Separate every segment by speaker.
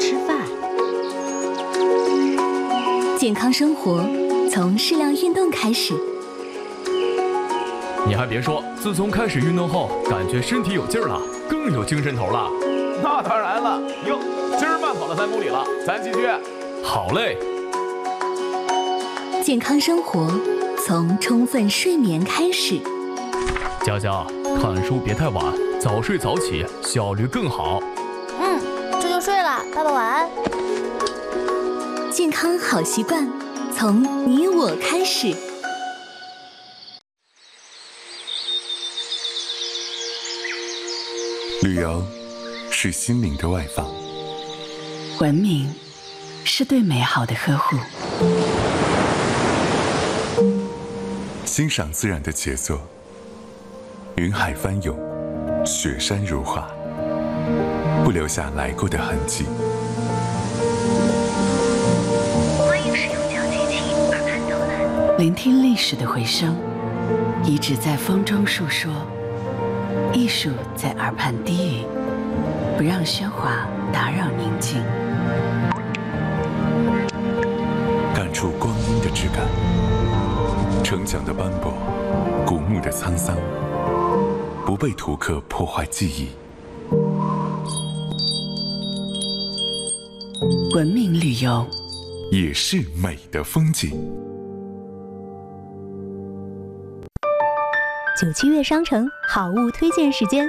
Speaker 1: 吃饭。健康生活从适量运动开始。
Speaker 2: 你还别说，自从开始运动后，感觉身体有劲儿了，更有精神头了。
Speaker 3: 那当然了，哟，今儿慢跑了3公里了，咱继续。
Speaker 2: 好嘞。
Speaker 1: 健康生活从充分睡眠开始。
Speaker 2: 佳佳，看书别太晚，早睡早起，效率更好。
Speaker 4: 这就睡了，爸爸晚安。
Speaker 1: 健康好习惯从你我开始。
Speaker 5: 旅游是心灵的外放，
Speaker 6: 文明是对美好的呵护，
Speaker 5: 欣赏自然的杰作，云海翻涌，雪山如画，不留下来过的痕迹。
Speaker 1: 欢迎使用脚机器耳畔导览，
Speaker 6: 聆听历史的回声，遗址在风中述说，艺术在耳畔低语，不让喧哗打扰宁静，
Speaker 5: 感触光阴的质感，成长的斑驳，古木的沧桑，不被图刻破坏记忆。
Speaker 6: 文明旅游
Speaker 5: 也是美的风景。
Speaker 1: 97月商城好物推荐时间。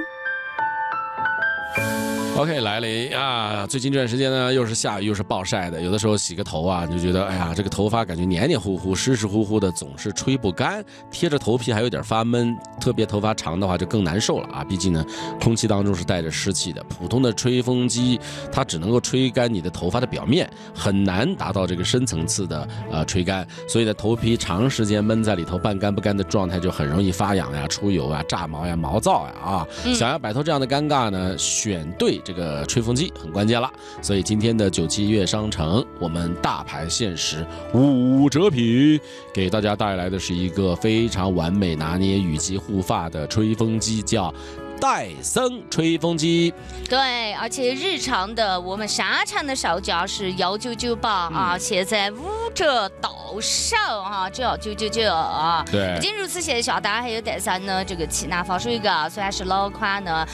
Speaker 7: OK， 来了啊！最近这段时间呢，又是下雨又是暴晒的，有的时候洗个头啊，你就觉得哎呀，这个头发感觉黏黏糊糊、湿湿乎乎的，总是吹不干，贴着头皮还有点发闷，特别头发长的话就更难受了啊！毕竟呢，空气当中是带着湿气的，普通的吹风机它只能够吹干你的头发的表面，很难达到这个深层次的吹干，所以呢，头皮长时间闷在里头半干不干的状态，就很容易发痒呀、出油啊、炸毛呀、毛躁呀啊！想要摆脱这样的尴尬呢，选对这个吹风机很关键了，所以今天的97月商城，我们大牌限时5折品，给大家带来的是一个非常完美拿捏雨季护发的吹风机，叫戴森吹风机。
Speaker 8: 对，而且日常的我们沙产的售价是199八啊，现在5折到手啊，只要999啊。
Speaker 7: 对，
Speaker 8: 不仅如此，线下当然还有戴森呢这个气囊防水膏，虽然是老款呢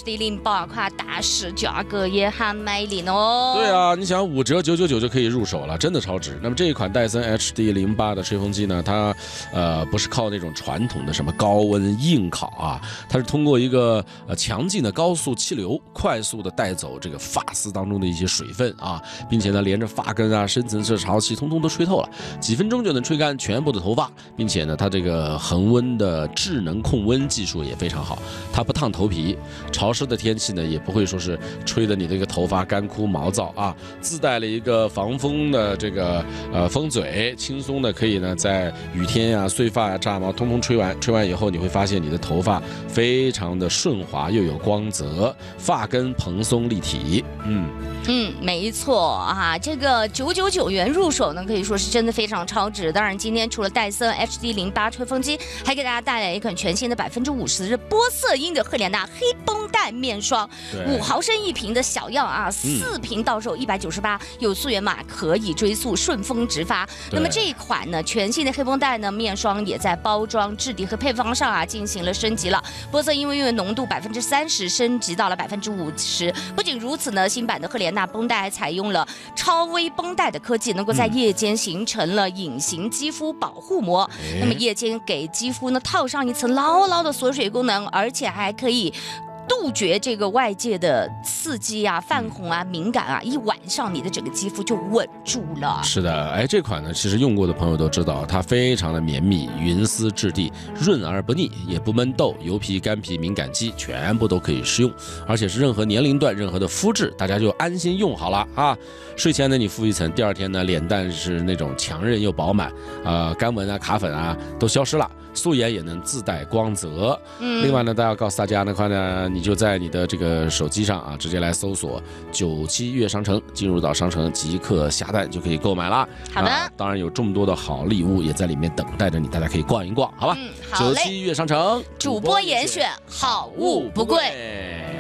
Speaker 8: HD08款，但是价格也很美丽哦。
Speaker 7: 对啊，你想5折999就可以入手了，真的超值。那么这一款戴森 HD08的吹风机呢，它不是靠那种传统的什么高温硬烤啊，它是通过一个强劲的高速气流，快速的带走这个发丝当中的一些水分啊，并且呢连着发根啊、深层次潮气通通都吹透了，几分钟就能吹干全部的头发，并且呢它这个恒温的智能控温技术也非常好，它不烫头皮，潮湿的天气呢也不会说是吹的你这个头发干枯毛躁啊，自带了一个防风的这个风嘴，轻松的可以呢在雨天啊、碎发啊、炸毛通通吹完以后，你会发现你的头发非常的顺滑又有光泽，发根蓬松立体。
Speaker 8: 没错啊，这个999元入手呢，可以说是真的非常超值。当然，今天除了戴森 HD08吹风机，还给大家带来一款全新的50%的玻色因的赫莲娜黑绷带面霜，5毫升1瓶的小样啊，4瓶到手198，有溯源码可以追溯，顺丰直发。那么这一款呢，全新的黑绷带呢面霜也在包装、质地和配方上啊进行了升级了，玻色因为浓度30%升级到了50%。不仅如此呢，新版的赫莲娜绷带还采用了超微绷带的科技，能够在夜间形成了隐形肌肤保护膜。那么夜间给肌肤呢套上一层牢牢的锁水功能，而且还可以杜绝这个外界的刺激啊、泛红啊、敏感啊，一晚上你的整个肌肤就稳住了。
Speaker 7: 是的，这款呢，其实用过的朋友都知道，它非常的绵密，云丝质地，润而不腻，也不闷痘，油皮、干皮、敏感肌全部都可以适用，而且是任何年龄段、任何的肤质，大家就安心用好了啊。睡前呢，你敷一层，第二天呢，脸蛋是那种强韧又饱满，干纹啊、卡粉啊都消失了。素颜也能自带光泽。另外呢，大家要告诉大家的话呢，你就在你的这个手机上啊，直接来搜索97月商城，进入到商城即刻下单就可以购买啦。
Speaker 8: 好的，
Speaker 7: 当然有这么多的好礼物也在里面等待着你，大家可以逛一逛，好吧？
Speaker 8: 好嘞
Speaker 7: 97月商城，
Speaker 8: 主播严选，好物不贵。